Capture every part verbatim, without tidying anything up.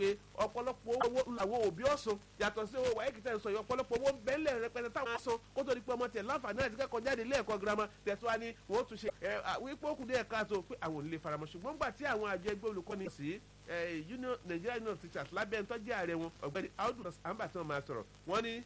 wípé ọ̀pọ̀lọpọ̀ owó làwọn òbí ọ̀sán yàtọ̀ sí owó wáyé kìtẹ́ ìsọ̀yọ̀ ọ̀pọ̀lọpọ̀ owó bẹ́ẹ̀lẹ̀ rẹpẹtẹ táwọn ọ̀sán kó tó di pé ọmọ tẹ̀ láǹfààní àti kẹ́kọ̀ọ́ jáde ilé ẹ̀kọ́ girama tẹ̀tọ́ wa ni wọ́n tún ṣe wípé ó kù dé ẹ̀ka tó pé àwọn ò lè faramọ́ ṣùgbọ́n gbà tí àwọn àjọ ẹgbẹ́ olùkọ́ni sí union Nigeria Union of Teachers lábẹ́ ń tọ́jú ààrẹ wọn ọ̀gbẹ́ni Audu Amba tí wọ́n máa sọ̀rọ̀ wọ́n ní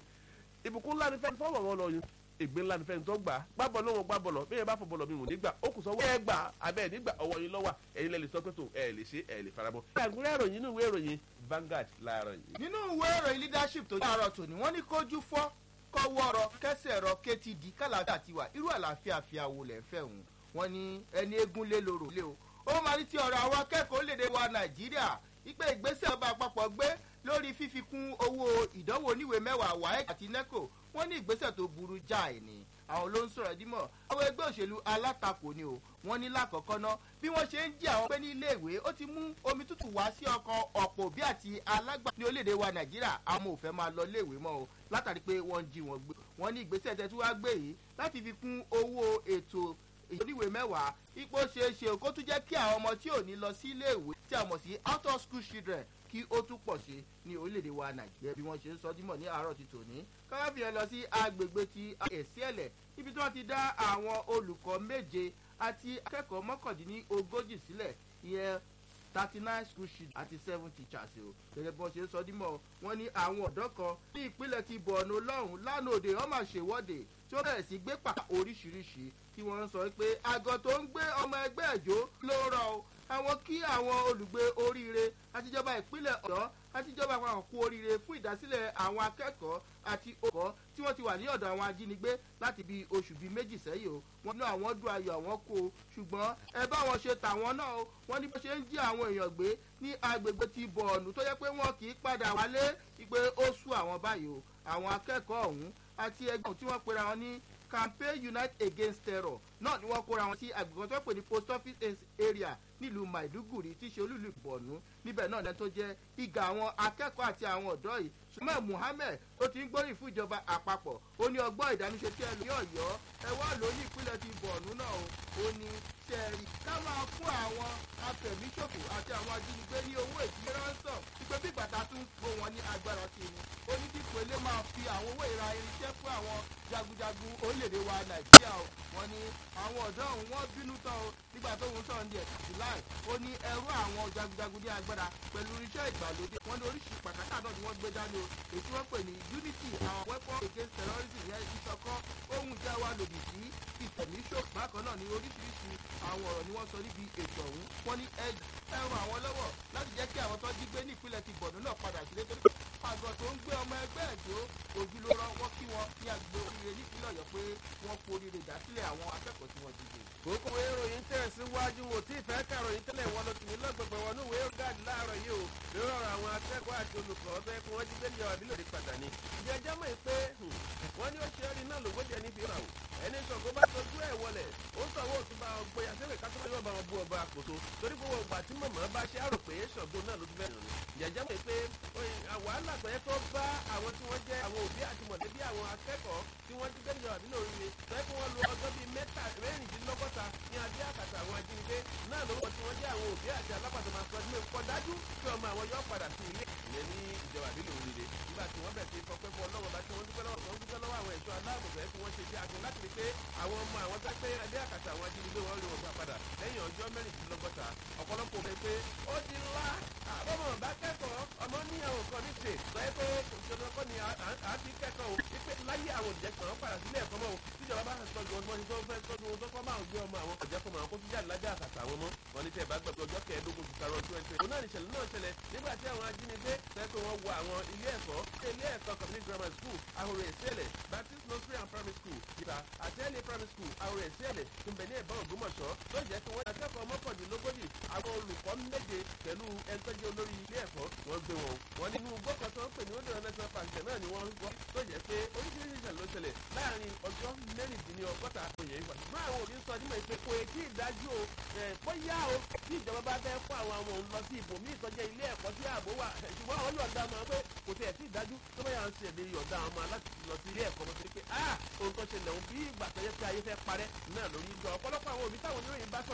ìbùkún ńlá ni fẹ́ẹ́ fọwọ́ wọn lọ yín ègbé ńlá ni fẹ́ẹ́ tó gbà gbábọ̀ lọ́wọ́ gbábọ̀ lọ bí ẹ bá fọ bọ̀lọ̀ mi wò nígbà ó kù sọ́wọ́ ẹ gbà abẹ́ nígbà ọwọ́ yín lọ́wọ́ ẹ̀yin lẹ́lẹ̀ sọ pé tó ẹ lè ṣe ẹ lè faramọ́. àgùnrẹ́ ìròyìn nínú ìwé ìròyìn Vanguard láàárọ̀ yìí. nínú ìwé ìròyìn leadership tó dáàrọ̀ tòní wọ́n ní kójú fọ́ kọ́wọ́rọ̀ kẹsẹ̀ rọ kétí di kálàfíà tiwa irú àlàáfíà fìyàwó lẹ̀ fẹ́ òun wọ́n ní ẹni eégún lé lóró lé o ó máa ní ti ọ̀rọ̀ àwọn akẹ́kọ̀ọ́ lédè wa Nàìjíríà ìpè ìgbésẹ̀ ọba àpapọ̀ gbé lórí fífikún owó ìdánwò oníwèé mẹ́wàá WAEC àti NECO wọ́n ní ìgbésẹ̀ tó burú jáì ni àwọn ló ń sọ̀rọ̀ dímọ̀ àwọn ẹgbẹ́ òṣèlú alátakò ni o wọ́n ní lákọ̀ọ́kọ́ ná bí wọ́n ṣe ń jí àwọn pé ní iléèwé ó ti mú omi tútù wá sí ọkàn ọ̀pọ̀ òbí àti alágbà ní orílẹ̀-èdè wa Nàìjíríà àwọn ò fẹ́ máa lọ iléèwé mọ́ o látàrí pé wọ́n ń jí wọn gbé wọ́n ní ìgbésẹ̀ tẹ́ tí wọ́n á gbé yìí láti fi kún owó ètò oníwèé mẹ́wàá ipò ṣeéṣe kó tún jẹ́ kí àwọn ọmọ tí ò ní lọ sí iléèwé tí a mọ̀ sí out of school children kí ó tún pọ̀ sí ní orílẹ̀-èdè wa Nàìjíríà bí wọ́n ṣe ń sọ dímọ̀ ní àárọ̀ ti tòní káwáfìyàn lọ sí agbègbè ti Èsìẹ̀lẹ̀ níbi tí wọ́n ti dá àwọn olùkọ́ méje àti akẹ́kọ̀ọ́ mọ́kàndínlógójì sílẹ̀ ìyẹn thirty nine school sheet àti seven teachers o gẹ́gẹ́ bí wọ́n ṣe ń sọ dímọ̀ wọ́n ní àwọn ọ̀dọ́ kan ní ìpínlẹ̀ ti Borno lọ́hùn lánàá òde wọ́n máa ṣèwọ́de tí ó bẹ̀rẹ̀ sí gbé pàtà oríṣiríṣi tí wọ́n ń sọ pé àgọ́ tó ń gbé ọmọ ẹgbẹ́ ẹ̀jọ́ ló rọ o àwọn kí àwọn olùgbé oríire àtijọba ìpínlẹ̀ Ọ̀yọ́ àtijọba àpapọ̀ kú oríire fún ìdásílẹ̀ àwọn akẹ́kọ̀ọ́ àti olùkọ́ tí wọ́n ti wà ní ọ̀dọ̀ àwọn ajínigbé láti bí oṣù bíi méjì sẹ́yìn o wọ́n ní àwọn dùn ayọ̀ àwọn kó o ṣùgbọ́n ẹ bá wọn ṣe tàwọn náà o wọ́n ní bó ṣe ń jí àwọn èèyàn gbé ní agbègbè ti Bọ̀ọ̀nù tó yẹ pé wọn kì í padà wálé pé ó sú àwọn báyìí o àwọn akẹ́kọ̀ọ́ ọ̀hún àti ẹgbẹ́ tí wọ́n pera wọn ní campaign unite against terror náà ni wọ́n kóra wọn sí agbègbè tó pè ní post office area nílùú Maiduguri tí í ṣe olúìlú Borno níbẹ̀ náà lẹ́nu tó jẹ́ ìgà àwọn akẹ́kọ̀ọ́ àti àwọn ọ̀dọ́ yìí Sùmẹ́ Muhammed tó ti ń gbóríyìn fún ìjọba àpapọ̀ ó ní ọgbọ́n ìdánúṣe tí ẹ lò ní Ọ̀yọ́ ẹ wá lò ní ìpínlẹ̀ ti Borno náà o ó ní sẹ́ẹ̀rì ká máa fún àwọn afẹ̀míṣòfò àti àwọn ajínigbé ní owó ìdílé ránṣọ̀ wípé bí bàtà tún gbó wọn ní agbára sí ni ó ní dípò ilé máa fi àwọn owó ìra irinṣẹ́ fún àwọn jagunjagun orílẹ̀-èdè wa Nàìjíríà o wọ́n ní àwọn ọ̀dọ́ òun wọ́n bínú tán o nígbà tó ń sọ̀rọ̀ ní ẹ̀sìn July ó ní ẹrú àwọn jagunjagun ní agbára pẹ̀lú irinṣẹ́ ìgbàlódé wọ́n ní oríṣìí pàtàkì náà ni wọ́n gbé dání o èyí wọ́n pè ní unity àwọn weapon against terrorism yẹn ìṣọ̀kan ohun ìjà wa lòdì sí ìfẹ̀míṣòfò bákan náà ní oríṣiríṣi àwọn ọ̀rọ̀ ni wọ́n sọ níbi ètò ọ̀hún wọ́n ní ẹ ràn àwọn lọ́wọ́ láti jẹ́ kí àwọn tó jí gbé ní ìpínlẹ̀ ti Borno náà padà sílé torí pé àgọ́ tó ń gbé ọmọ ẹgbẹ́ ẹ̀jọ́ ojúlóró wọn kí wọn ní agbègbè oríire nípínlẹ̀ Ọ̀yọ́ pé wọ́n kú oríire dásílẹ̀ àwọn akẹ́kọ̀ọ́ tí wọ́n jí gbé. kókó ìròyìn tẹ̀síwájú wò tí ìfẹ́ kàròyìn tẹ́lẹ̀ wọn lọ sí ní lọ́gbọ̀gbọ̀ wọn níwèé gáàdì láàárọ̀ yìí o lórí ọ̀rọ̀ àwọn akẹ́kọ̀ọ́ àti olùkọ́ ọ̀fẹ́ kí wọ́n jí gbé ní ọ̀rọ̀ àbílẹ̀ òde padà ní. ìjẹ́jẹ́ mọ̀ pé wọ́n ní ó ṣe rí náà lówó jẹ níbi ìràwọ̀ ẹni sọ̀gbọ́n bá tọ́jú ẹ̀ wọlé ó sọ̀wọ́ òtún bá wọn gbóyà sílẹ̀ kásán yóò bá wọn bú ọba àkóso torí gbogbo ìgbà tí mọ̀mọ́ bá ṣe àrò pé ṣọ̀gbọ́n náà ló ti bẹ̀rẹ̀ rẹ̀ ìjẹ́jẹ́ mọ̀ pé wàhálà tó yẹ tó bá àwọn tí wọ́n jẹ́ àwọn òbí àti mọ̀lẹ́bí àwọn akẹ́kọ̀ọ́ tí wọ́n ti gbẹ́jọ àbílẹ̀ oríire tó yẹ kí wọ́n lo ọjọ́ bíi mẹ́ta mẹ́rìndínlọ́gọ́ta ní abẹ́ àkàtà àwọn ajínigbé náà lórúkọ tí wọ́n jẹ́ àwọn òbí àti alápàtà máa sọ ní nǹkan dájú pé ọmọ àwọn yóò padà sí ilé ìyẹn ní ìjọba àbílẹ̀ oríire nígbà tí wọ́n bẹ̀ sí fọpẹ́ fún ọlọ́wọ́ bá tí wọ́n dúpẹ́ lọ́wọ́ wọ́n dúpẹ́ lọ́wọ́ àwọn ẹ̀ṣọ́ aláàbò fẹ́ tí wọ́n ṣe ṣe àgbẹ̀ láti rí pé àwọn ọmọ àwọn tó pé abẹ́ àkàtà àwọn ajínigbé wọn rí wọn gbà padà lẹ́yìn ọjọ́ mẹ́rìndínlọ́gọ́ta ọ̀pọ̀lọpọ̀ bẹ pé ó ti lá àbọ̀mọ̀ bá kẹ́kọ̀ọ́ ọmọ níyàwó kan ní ṣe sọ pé ìṣòro kọ́ ni à ti kẹ́kọ̀ọ́ o wípé láyé àwọn òjẹ́ kan padà sílé ẹ̀kọ́ mọ́ o tíjọba bá tọ́jú ọmọ ní tó fẹ́ tọ́jú ohun tó kọ́ máa ń gbé ọmọ àwọn ọ̀jẹ́ kọ́ máa kó tún jáde lájà àkàtà àwọn ọmọ wọn ní tẹ́ ẹ bá gbàgbé ọjọ́ kẹẹ̀ẹ́dógún tuntun twenty twenty. òun náà ìṣẹ̀lẹ̀ náà ṣẹlẹ̀ nígbà tí àwọn ajínigbé fẹ́ pé wọ́n wọ àwọn ilé ẹ̀kọ́ ilé ẹ̀kọ́ community grammar school Ahoro Èsìẹ̀lẹ̀ Baptist nursery and primary school ìta àtẹ́lẹ̀ primary school Ahoro Èsìẹ̀lẹ̀ tùmbẹ̀ ní ẹ̀bọ̀n Ògbómọ̀ṣọ́ tó jẹ́ kí wọ́n akẹ́kọ̀ọ́ mọ́kàndínlógójì àwọn olùkọ́ méje pẹ̀lú ẹnitọ́jú olórí ilé ẹ̀kọ́ wọ́n gbé wọn. wọ́n nínú gbọ́kàn tó ń pè ní ó dẹ̀rọ national park náà ni wọ́n gbọ́ tó jẹ́ pé oríṣiríṣi ìṣẹ̀lẹ̀ ló ṣẹlẹ̀ láàrin ọjọ́ mẹ́rìndínlọ́gọ́ta òyìn ìgbà. ṣùgbọ́n àwọn òbí sọ nímọ̀ pé kò tí ì dájú o bóyá o tí ìjọba bá fẹ́ fún àwọn ọmọ òun lọ sí ibòmíì ìtọ́jẹ́ ilé ẹ̀kọ́ tí ààbò wà ṣùgbọ́n àwọn yọ̀ọ̀dá ọmọ pé kò tí ẹ̀ tí ì dájú tó bá yà ń ṣe ìlérí ọ̀dá ọmọ láti lọ sí ilé ẹ̀kọ́ mọ́ sí pé ah ohun tó ṣẹlẹ̀ òun bí ìgbà tó yẹ pé ayé fẹ́ parẹ́ náà lórí ìjọ ọ̀pọ̀lọpọ̀ àwọn òbí táwọn oníròyìn bá sọ